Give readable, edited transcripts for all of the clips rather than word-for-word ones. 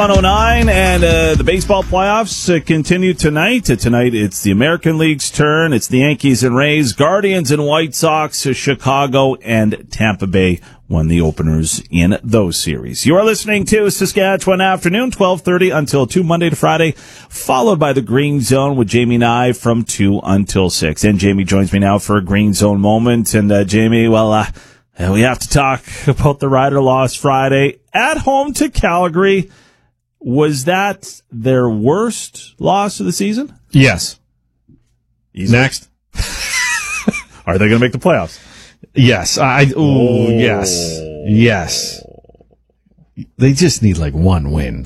109, and the baseball playoffs continue tonight. Tonight, it's the American League's turn. It's the Yankees and Rays, Guardians and White Sox, Chicago and Tampa Bay won the openers in those series. You are listening to Saskatchewan Afternoon, 12:30 until 2, Monday to Friday, followed by the Green Zone with Jamie Nye from 2 until 6. And Jamie joins me now for a Green Zone moment. And Jamie, we have to talk about the Rider loss Friday at home to Calgary. Was that their worst loss of the season? Yes. Easy. Next. Are they going to make the playoffs? Yes. Yes. They just need like one win.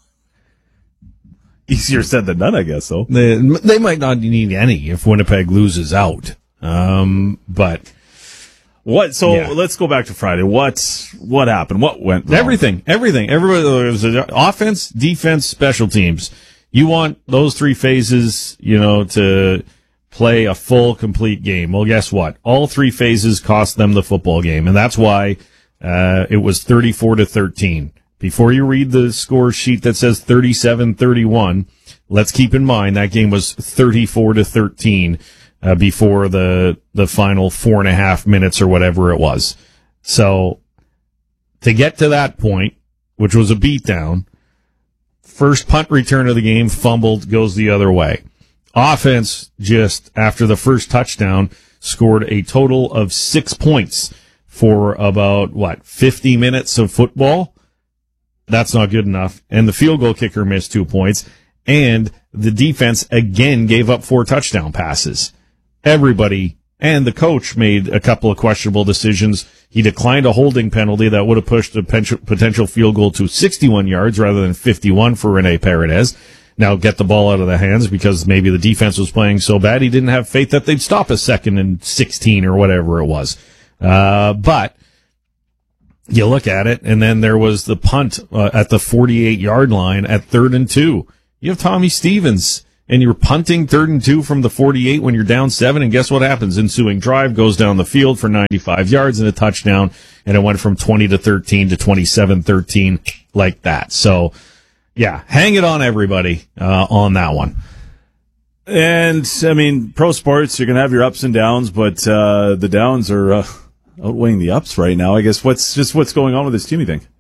Easier said than done, I guess, though. They might not need any if Winnipeg loses out. But what? So Let's go back to Friday. What happened? What went wrong? Everything. Everybody. It was offense, defense, special teams. You want those three phases, to play a full, complete game. Well, guess what? All three phases cost them the football game, and that's why it was 34-13. Before you read the score sheet that says 37-31, let's keep in mind that game was 34-13. Before the final 4.5 minutes or whatever it was. So to get to that point, which was a beatdown, first punt return of the game, fumbled, goes the other way. Offense, just after the first touchdown, scored a total of 6 points for about, 50 minutes of football? That's not good enough. And the field goal kicker missed 2 points. And the defense again gave up 4 touchdown passes. Everybody and the coach made a couple of questionable decisions. He declined a holding penalty that would have pushed the potential field goal to 61 yards rather than 51 for Rene Paredes. Now get the ball out of the hands because maybe the defense was playing so bad he didn't have faith that they'd stop a 2nd and 16 or whatever it was. But you look at it, and then there was the punt at the 48-yard line at 3rd and 2. You have Tommy Stevens. And you're punting 3rd and 2 from the 48 when you're down 7, and guess what happens? Ensuing drive goes down the field for 95 yards and a touchdown, and it went from 20-13 to 27-13 like that. So, yeah, hang it on everybody on that one. And, pro sports, you're going to have your ups and downs, but the downs are outweighing the ups right now. I guess what's going on with this team, you think?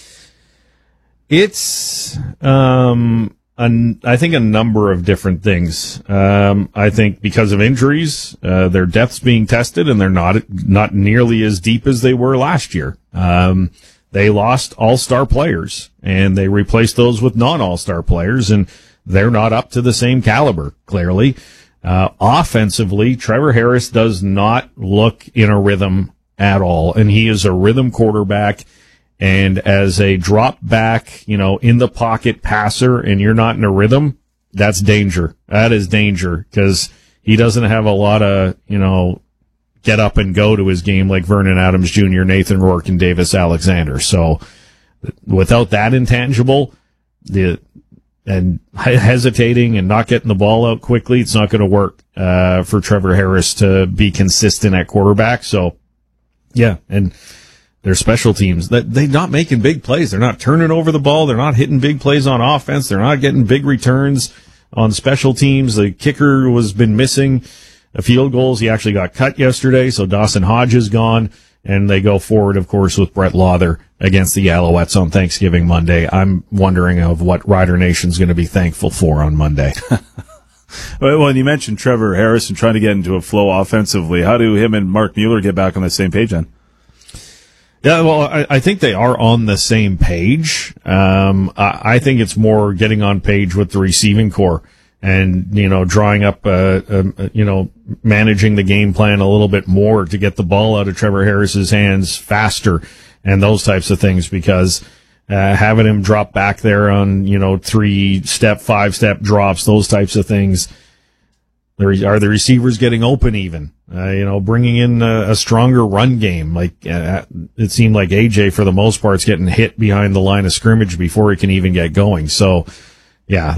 It's I think a number of different things. I think because of injuries, their depth's being tested, and they're not nearly as deep as they were last year. They lost all-star players, and they replaced those with non-all-star players, and they're not up to the same caliber, clearly. Offensively, Trevor Harris does not look in a rhythm at all, and he is a rhythm quarterback. And as a drop back, in the pocket passer, and you're not in a rhythm, that's danger. That is danger because he doesn't have a lot of, get up and go to his game like Vernon Adams Jr., Nathan Rourke, and Davis Alexander. So without that intangible, and hesitating and not getting the ball out quickly, it's not going to work for Trevor Harris to be consistent at quarterback. So, yeah, and their special teams, that they're not making big plays. They're not turning over the ball. They're not hitting big plays on offense. They're not getting big returns on special teams. The kicker has been missing a field goals. He actually got cut yesterday, so Dawson Hodge is gone. And they go forward, of course, with Brett Lawther against the Alouettes on Thanksgiving Monday. I'm wondering of what Rider Nation's going to be thankful for on Monday. Well, and you mentioned Trevor Harris and trying to get into a flow offensively. How do him and Mark Mueller get back on the same page then? Yeah, well, I think they are on the same page. I think it's more getting on page with the receiving core and, drawing up, managing the game plan a little bit more to get the ball out of Trevor Harris's hands faster and those types of things because, having him drop back there on, 3-step, 5-step drops, those types of things. Are the receivers getting open even? Bringing in a stronger run game. Like, it seemed like AJ, for the most part, is getting hit behind the line of scrimmage before he can even get going. So, yeah,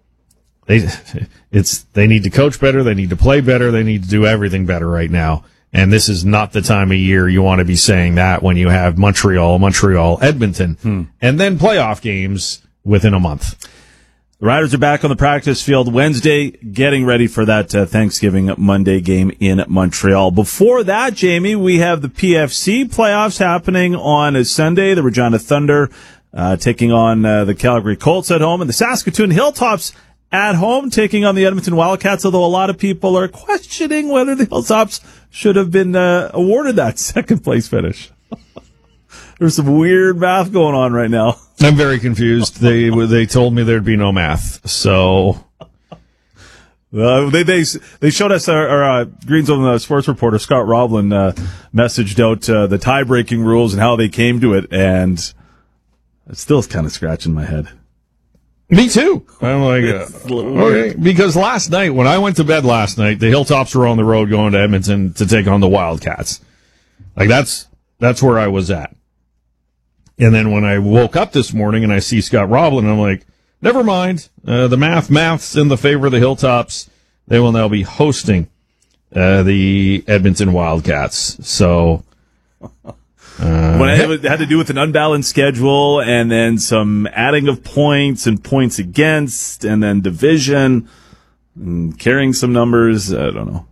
they need to coach better. They need to play better. They need to do everything better right now. And this is not the time of year you want to be saying that when you have Montreal, Edmonton, and then playoff games within a month. The Riders are back on the practice field Wednesday, getting ready for that Thanksgiving Monday game in Montreal. Before that, Jamie, we have the PFC playoffs happening on a Sunday. The Regina Thunder taking on the Calgary Colts at home, and the Saskatoon Hilltops at home taking on the Edmonton Wildcats, although a lot of people are questioning whether the Hilltops should have been awarded that second place finish. There's some weird math going on right now. I'm very confused. They told me there'd be no math, so they showed us our Green Zone sports reporter Scott Roblin messaged out the tie-breaking rules and how they came to it, and it still is kind of scratching my head. Me too. I'm like, okay, because last night when I went to bed last night, the Hilltops were on the road going to Edmonton to take on the Wildcats. Like that's where I was at. And then when I woke up this morning and I see Scott Roblin, I'm like, never mind. The math's in the favor of the Hilltops. They will now be hosting the Edmonton Wildcats. So when it had to do with an unbalanced schedule and then some adding of points and points against and then division and carrying some numbers, I don't know.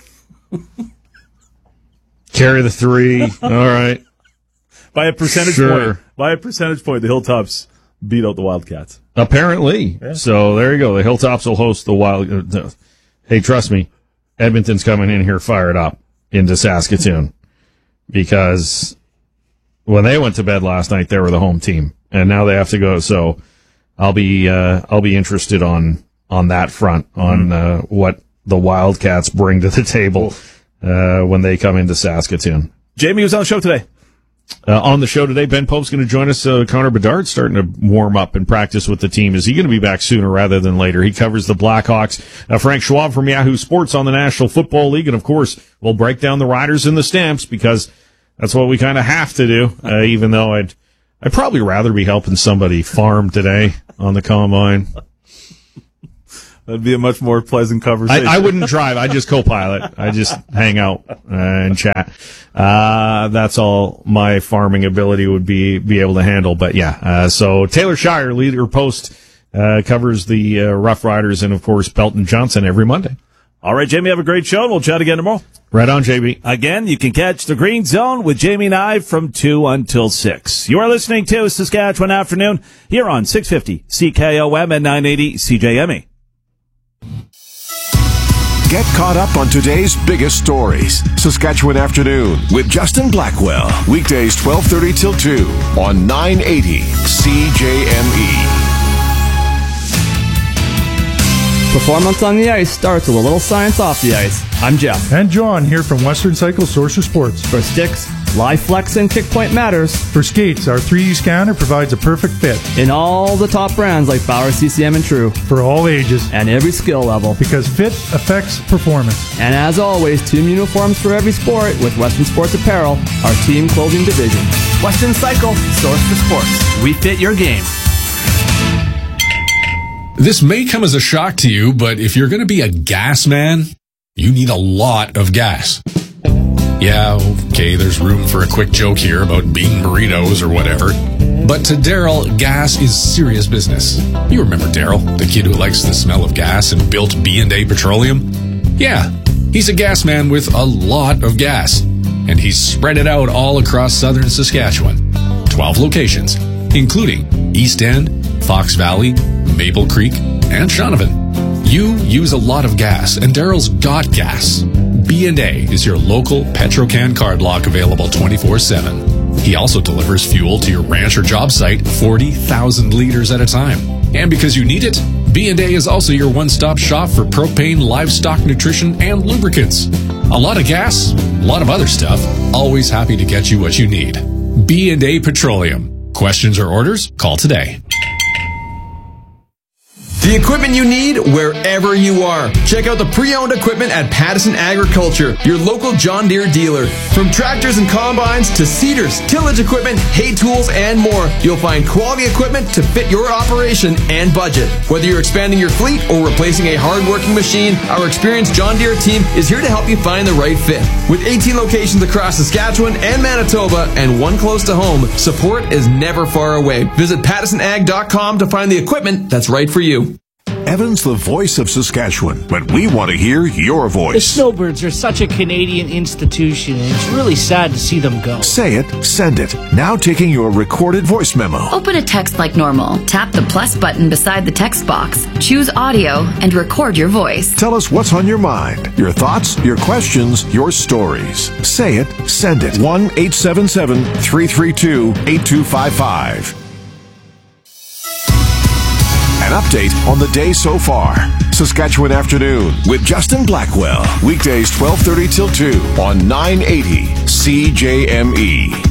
Carry the 3. All right. By a percentage point. By a percentage point, the Hilltops beat out the Wildcats. Apparently. Yeah. So there you go. The Hilltops will host the Wild. Hey, trust me, Edmonton's coming in here fired up into Saskatoon because when they went to bed last night, they were the home team, and now they have to go. So I'll be interested on that front on what the Wildcats bring to the table when they come into Saskatoon. Jamie was on the show today. On the show today, Ben Pope's going to join us. Connor Bedard's starting to warm up and practice with the team. Is he going to be back sooner rather than later? He covers the Blackhawks. Frank Schwab from Yahoo Sports on the National Football League. And, of course, we'll break down the Riders and the Stamps because that's what we kind of have to do, even though I'd probably rather be helping somebody farm today on the combine. That'd be a much more pleasant conversation. I wouldn't drive. I just co-pilot. I just hang out and chat. That's all my farming ability would be able to handle. But yeah, so Taylor Shire, leader post, covers the Rough Riders and of course Belton Johnson every Monday. All right, Jamie, have a great show and we'll chat again tomorrow. Right on, JB. Again, you can catch the Green Zone with Jamie and I from 2 until 6. You are listening to Saskatchewan Afternoon here on 650 CKOM and 980 CJME. Get caught up on today's biggest stories. Saskatchewan Afternoon with Justin Blackwell. Weekdays 12:30 till 2 on 980 CJME. Performance on the ice starts with a little science off the ice. I'm Jeff. And John here from Western Cycle Sourcer Sports. For sticks, live flex and kick point matters. For skates, our 3D scanner provides a perfect fit. In all the top brands like Bauer, CCM, and True. For all ages. And every skill level. Because fit affects performance. And as always, team uniforms for every sport with Western Sports Apparel, our team clothing division. Western Cycle, source for sports. We fit your game. This may come as a shock to you, but if you're going to be a gas man, you need a lot of gas. Yeah, okay, there's room for a quick joke here about bean burritos or whatever. But to Daryl, gas is serious business. You remember Daryl, the kid who likes the smell of gas and built B&A Petroleum? Yeah, he's a gas man with a lot of gas. And he's spread it out all across southern Saskatchewan. 12 locations, including East End, Fox Valley, Maple Creek, and Shaunavon. You use a lot of gas, and Daryl's got gas. B&A is your local Petrocan card lock available 24/7. He also delivers fuel to your ranch or job site 40,000 liters at a time. And because you need it, B&A is also your one-stop shop for propane, livestock nutrition, and lubricants. A lot of gas, a lot of other stuff. Always happy to get you what you need. B&A Petroleum. Questions or orders? Call today. The equipment you need wherever you are. Check out the pre-owned equipment at Pattison Agriculture, your local John Deere dealer. From tractors and combines to seeders, tillage equipment, hay tools, and more, you'll find quality equipment to fit your operation and budget. Whether you're expanding your fleet or replacing a hard-working machine, our experienced John Deere team is here to help you find the right fit. With 18 locations across Saskatchewan and Manitoba and one close to home, support is never far away. Visit PattisonAg.com to find the equipment that's right for you. Evan's the voice of Saskatchewan, but we want to hear your The voice. Snowbirds are such a Canadian institution, and it's really sad to see them go. Say it, send it. Now taking your recorded voice memo. Open a text like normal. Tap the plus button beside the text box. Choose audio and record your voice. Tell us what's on your mind, your thoughts, your questions, your stories. Say it, send it. 1-877-332-8255. An update on the day so far. Saskatchewan Afternoon with Justin Blackwell. Weekdays 12:30 till 2 on 980 CJME.